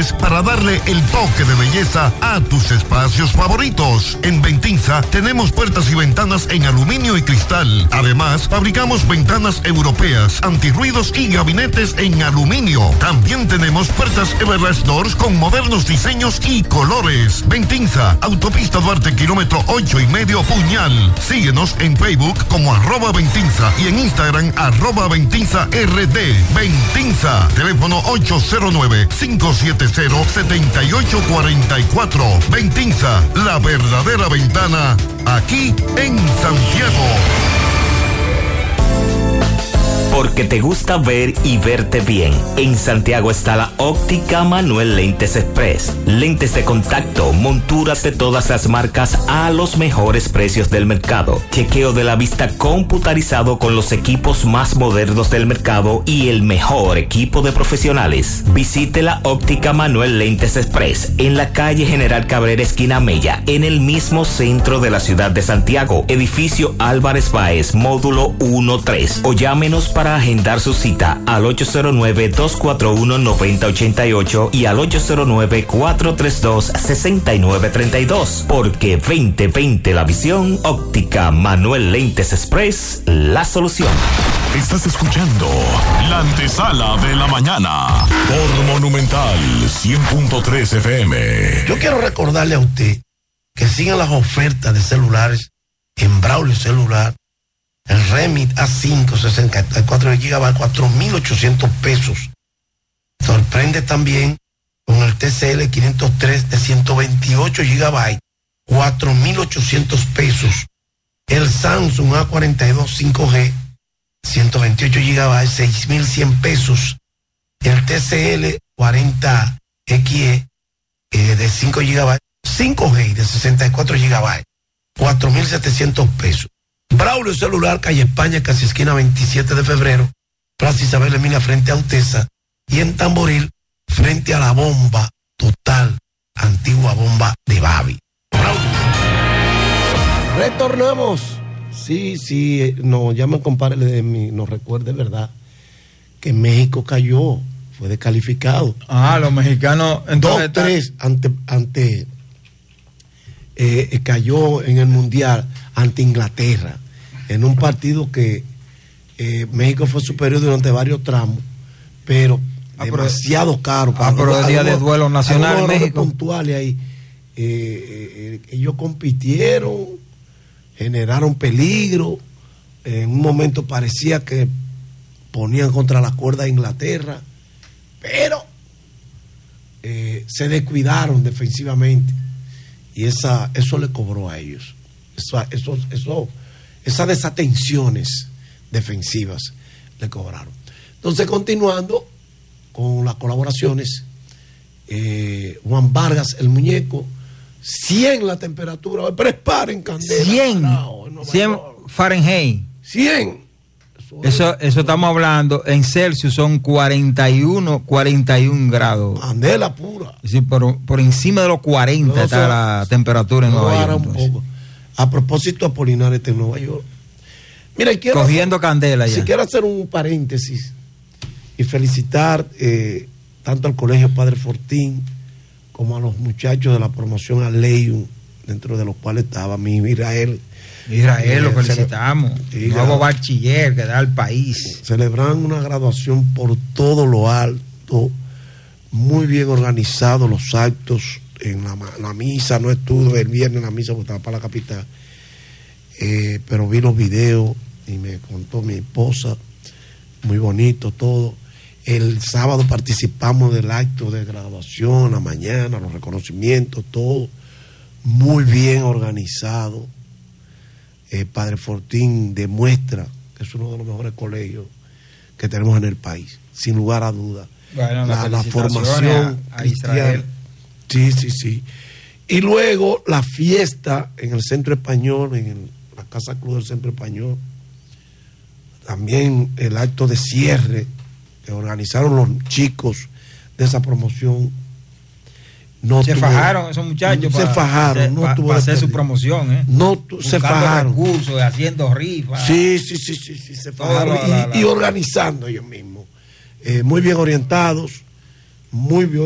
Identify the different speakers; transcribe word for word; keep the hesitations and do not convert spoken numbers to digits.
Speaker 1: detalles para darle el toque de belleza a tus espacios favoritos. En Ventinza tenemos puertas y ventanas en aluminio y cristal. Además, fabricamos ventanas europeas, antirruidos y gabinetes en aluminio. También tenemos puertas Everlast Doors con modernos diseños y colores. Ventinza, Autopista Duarte, kilómetro ocho y medio, Puñal. Síguenos en Facebook como arroba Ventinza y en Instagram arroba Ventinza R D. Ventinza, teléfono ocho cero nueve, cinco siete cero, siete ocho cuatro cuatro. Ventinza, la verdadera ventana, aquí en Santiago.
Speaker 2: Porque te gusta ver y verte bien. En Santiago está la Óptica Manuel Lentes Express. Lentes de contacto, monturas de todas las marcas a los mejores precios del mercado. Chequeo de la vista computarizado con los equipos más modernos del mercado y el mejor equipo de profesionales. Visite la Óptica Manuel Lentes Express en la calle General Cabrera, esquina Mella, en el mismo centro de la ciudad de Santiago. Edificio Álvarez Báez, módulo uno tres. O llámenos para agendar su cita al ocho cero nueve, dos cuatro uno, nueve cero ocho ocho y al ocho cero nueve, cuatro tres dos, seis nueve tres dos. Porque veinte veinte la visión, Óptica Manuel Lentes Express, la solución.
Speaker 3: Estás escuchando la antesala de la mañana por Monumental cien punto tres F M.
Speaker 4: Yo quiero recordarle a usted que sigan las ofertas de celulares en Braulio Celular. El Remit A cinco, sesenta y cuatro gigabytes, cuatro mil ochocientos pesos. Sorprende también con el T C L quinientos tres de ciento veintiocho gigabytes, cuatro mil ochocientos pesos. El Samsung A cuarenta y dos cinco G, ciento veintiocho gigabytes, seis mil cien pesos. El T C L cuarenta X E eh, de cinco gigabytes, cinco G de sesenta y cuatro gigabytes, cuatro mil setecientos pesos. Braulio Celular, calle España, casi esquina veintisiete de febrero, Plaza Isabel Emilia frente a Utesa, y en Tamboril, frente a la bomba total, antigua bomba de Babi. Braulio. Retornamos. Sí, sí, no, ya me compadre de mí, nos recuerde, ¿verdad? Que México cayó, fue descalificado.
Speaker 5: Ah, los mexicanos, entonces.
Speaker 4: dos tres ante, ante eh, cayó en el Mundial ante Inglaterra, en un partido que eh, México fue superior durante varios tramos, pero ah, demasiado pero, caro.
Speaker 5: Para ah, pero el día de duelo nacional México.
Speaker 4: Puntuales ahí, eh, eh, ellos compitieron, generaron peligro, en un momento parecía que ponían contra la cuerda a Inglaterra, pero eh, se descuidaron defensivamente y esa, eso le cobró a ellos. Eso, eso, eso, esas desatenciones defensivas le cobraron. Entonces, continuando con las colaboraciones, eh, Juan Vargas, el muñeco, cien la temperatura, preparen candela.
Speaker 5: cien, no, no cien Fahrenheit.
Speaker 4: cien.
Speaker 5: Eso, eso, eso estamos hablando, en Celsius son cuarenta y uno, cuarenta y un grados.
Speaker 4: Candela pura.
Speaker 5: Sí, por, por encima de los cuarenta no, está o sea, la temperatura en no Nueva York.
Speaker 4: Un poco. A propósito, Apolinar está en Nueva York. Mira, quiero
Speaker 5: cogiendo
Speaker 4: hacer,
Speaker 5: candela ya.
Speaker 4: Si quiero hacer un paréntesis y felicitar eh, tanto al Colegio Padre Fortín como a los muchachos de la promoción Aleium, dentro de los cuales estaba mi Israel.
Speaker 5: Israel, eh, lo felicitamos.
Speaker 4: Sí,
Speaker 5: nuevo bachiller que da al país.
Speaker 4: Celebran una graduación por todo lo alto, muy bien organizados los actos. En la, la misa, no estuve el viernes en la misa porque estaba para la capital, eh, pero vi los videos y me contó mi esposa, muy bonito todo. El sábado participamos del acto de graduación, la mañana, los reconocimientos, todo muy bien organizado. eh, Padre Fortín demuestra que es uno de los mejores colegios que tenemos en el país, sin lugar a dudas.
Speaker 5: Bueno,
Speaker 4: la, la formación
Speaker 5: a, a Israel.
Speaker 4: Sí, sí, sí. Y luego la fiesta en el Centro Español, en el, la Casa Club del Centro Español. También el acto de cierre que organizaron los chicos de esa promoción. No
Speaker 5: se
Speaker 4: tuvo,
Speaker 5: fajaron esos muchachos
Speaker 4: se
Speaker 5: para
Speaker 4: fajaron,
Speaker 5: hacer,
Speaker 4: no
Speaker 5: pa,
Speaker 4: tuvo
Speaker 5: para hacer su promoción, ¿eh?
Speaker 4: No tu, se fajaron.
Speaker 5: Recursos, haciendo rifas.
Speaker 4: Sí, sí, sí, sí, sí, se fajaron la, la, y, la, y organizando ellos mismos. Eh, muy bien orientados, muy bien